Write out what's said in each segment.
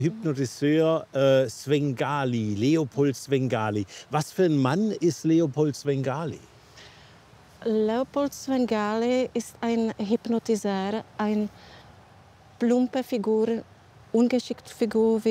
Hypnotiseur Svengali, Leopold Svengali. Was für ein Mann ist Leopold Svengali? Leopold Svengali ist ein Hypnotiseur, eine plumpe Figur, ungeschickte Figur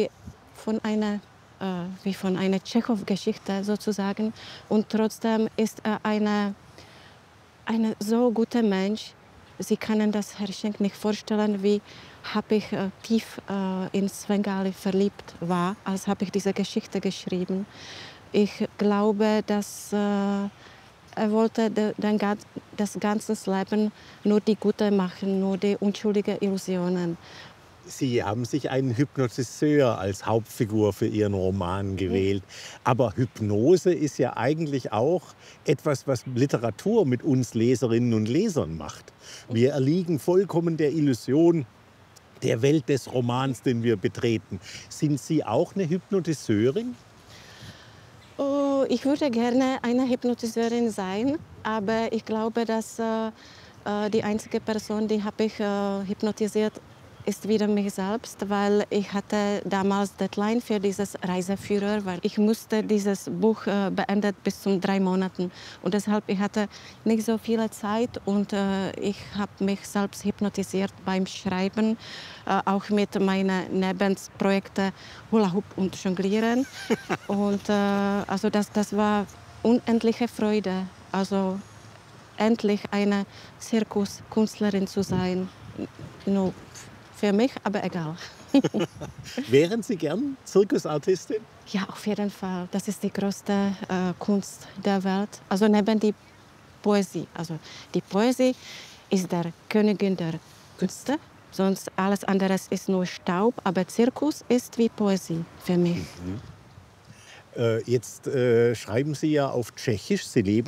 wie von einer Tschechow-Geschichte sozusagen. Und trotzdem ist er eine so guter Mensch. Sie können das Herr Schenk nicht vorstellen, wie habe ich tief in Svengali verliebt war, als habe ich diese Geschichte geschrieben. Ich glaube, dass er wollte das ganze Leben nur die Gute machen, nur die unschuldigen Illusionen. Sie haben sich einen Hypnotiseur als Hauptfigur für Ihren Roman gewählt. Aber Hypnose ist ja eigentlich auch etwas, was Literatur mit uns Leserinnen und Lesern macht. Wir erliegen vollkommen der Illusion der Welt des Romans, den wir betreten. Sind Sie auch eine Hypnotiseurin? Oh, ich würde gerne eine Hypnotiseurin sein, aber ich glaube, dass die einzige Person, die habe ich hypnotisiert, ist wieder mich selbst, weil ich hatte damals Deadline für dieses Reiseführer, weil ich musste dieses Buch beendet bis zu 3 Monaten und deshalb ich hatte nicht so viel Zeit und ich habe mich selbst hypnotisiert beim Schreiben, auch mit meinen Nebenprojekten Hula Hoop und Jonglieren und also das war unendliche Freude, also endlich eine Zirkuskünstlerin zu sein. Nur für mich, aber egal. Wären Sie gern Zirkusartistin? Ja, auf jeden Fall. Das ist die größte Kunst der Welt. Also neben die Poesie. Also die Poesie ist der Königin der Künste. Sonst alles andere ist nur Staub. Aber Zirkus ist wie Poesie für mich. Jetzt schreiben Sie ja auf Tschechisch. Sie leben